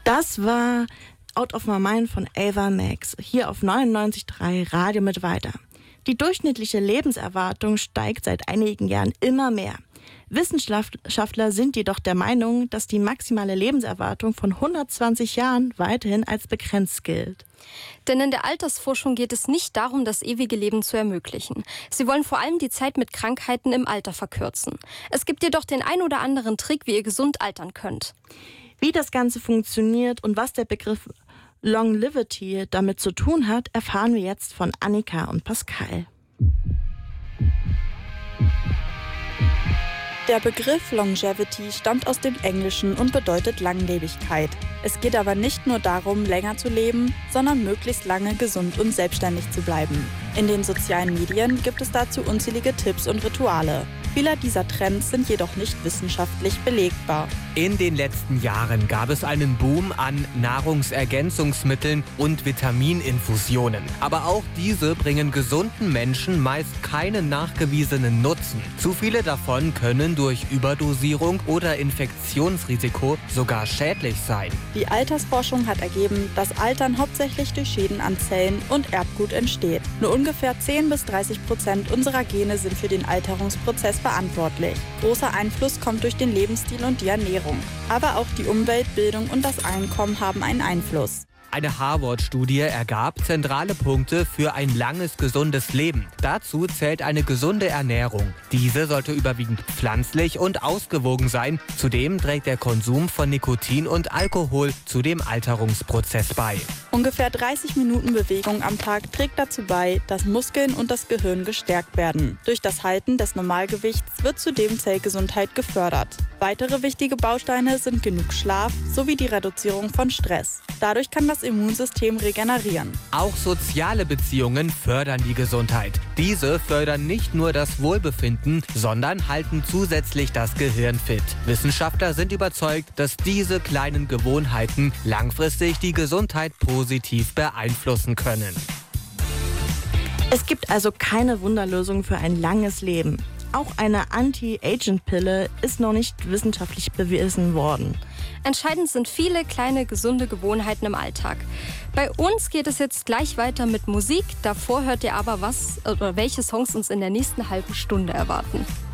Das war Out of My Mind von Ava Max, hier auf 99.3 Radio mit weiter. Die durchschnittliche Lebenserwartung steigt seit einigen Jahren immer mehr. Wissenschaftler sind jedoch der Meinung, dass die maximale Lebenserwartung von 120 Jahren weiterhin als begrenzt gilt. Denn in der Altersforschung geht es nicht darum, das ewige Leben zu ermöglichen. Sie wollen vor allem die Zeit mit Krankheiten im Alter verkürzen. Es gibt jedoch den ein oder anderen Trick, wie ihr gesund altern könnt. Wie das Ganze funktioniert und was der Begriff Longevity damit zu tun hat, erfahren wir jetzt von Annika und Pascal. Der Begriff Longevity stammt aus dem Englischen und bedeutet Langlebigkeit. Es geht aber nicht nur darum, länger zu leben, sondern möglichst lange gesund und selbstständig zu bleiben. In den sozialen Medien gibt es dazu unzählige Tipps und Rituale. Viele dieser Trends sind jedoch nicht wissenschaftlich belegbar. In den letzten Jahren gab es einen Boom an Nahrungsergänzungsmitteln und Vitamininfusionen. Aber auch diese bringen gesunden Menschen meist keinen nachgewiesenen Nutzen. Zu viele davon können durch Überdosierung oder Infektionsrisiko sogar schädlich sein. Die Altersforschung hat ergeben, dass Altern hauptsächlich durch Schäden an Zellen und Erbgut entsteht. Nur ungefähr 10-30% unserer Gene sind für den Alterungsprozess verantwortlich. Großer Einfluss kommt durch den Lebensstil und die Ernährung. Aber auch die Umwelt, Bildung und das Einkommen haben einen Einfluss. Eine Harvard-Studie ergab zentrale Punkte für ein langes, gesundes Leben. Dazu zählt eine gesunde Ernährung. Diese sollte überwiegend pflanzlich und ausgewogen sein. Zudem trägt der Konsum von Nikotin und Alkohol zu dem Alterungsprozess bei. Ungefähr 30 Minuten Bewegung am Tag trägt dazu bei, dass Muskeln und das Gehirn gestärkt werden. Durch das Halten des Normalgewichts wird zudem Zellgesundheit gefördert. Weitere wichtige Bausteine sind genug Schlaf sowie die Reduzierung von Stress. Dadurch kann das Immunsystem regenerieren. Auch soziale Beziehungen fördern die Gesundheit. Diese fördern nicht nur das Wohlbefinden, sondern halten zusätzlich das Gehirn fit. Wissenschaftler sind überzeugt, dass diese kleinen Gewohnheiten langfristig die Gesundheit positiv beeinflussen können. Es gibt also keine Wunderlösung für ein langes Leben. Auch eine Anti-Aging-Pille ist noch nicht wissenschaftlich bewiesen worden. Entscheidend sind viele kleine, gesunde Gewohnheiten im Alltag. Bei uns geht es jetzt gleich weiter mit Musik. Davor hört ihr aber welche Songs uns in der nächsten halben Stunde erwarten.